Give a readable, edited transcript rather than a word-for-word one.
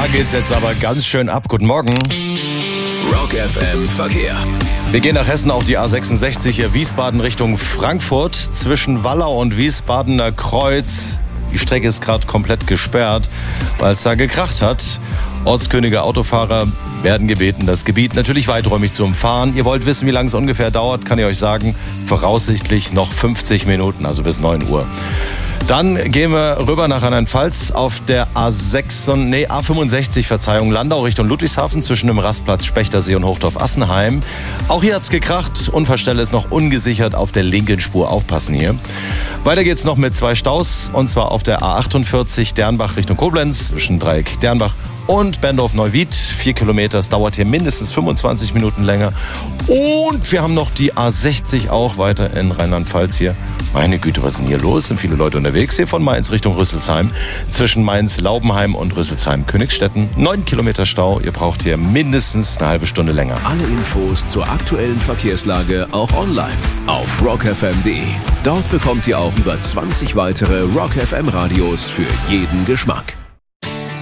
geht's jetzt aber ganz schön ab. Guten Morgen. Rock FM Verkehr. Wir gehen nach Hessen auf die A66 hier Wiesbaden Richtung Frankfurt. Zwischen Wallau und Wiesbadener Kreuz. Die Strecke ist gerade komplett gesperrt, weil es da gekracht hat. Ortskönige Autofahrer werden gebeten, das Gebiet natürlich weiträumig zu umfahren. Ihr wollt wissen, wie lange es ungefähr dauert, kann ich euch sagen. Voraussichtlich noch 50 Minuten, also bis 9 Uhr. Dann gehen wir rüber nach Rheinland-Pfalz auf der A65, Landau Richtung Ludwigshafen zwischen dem Rastplatz Spechtersee und Hochdorf-Assenheim. Auch hier hat's gekracht. Unfallstelle ist noch ungesichert auf der linken Spur. Aufpassen hier. Weiter geht's noch mit 2 Staus und zwar auf der A48 Dernbach Richtung Koblenz zwischen Dreieck Dernbach und Bendorf-Neuwied. 4 Kilometer, es dauert hier mindestens 25 Minuten länger. Und wir haben noch die A60 auch weiter in Rheinland-Pfalz hier. Meine Güte, was ist denn hier los? Sind viele Leute unterwegs hier von Mainz Richtung Rüsselsheim. Zwischen Mainz-Laubenheim und Rüsselsheim-Königsstetten. 9 Kilometer Stau. Ihr braucht hier mindestens eine halbe Stunde länger. Alle Infos zur aktuellen Verkehrslage auch online auf rockfm.de. Dort bekommt ihr auch über 20 weitere Rock FM Radios für jeden Geschmack.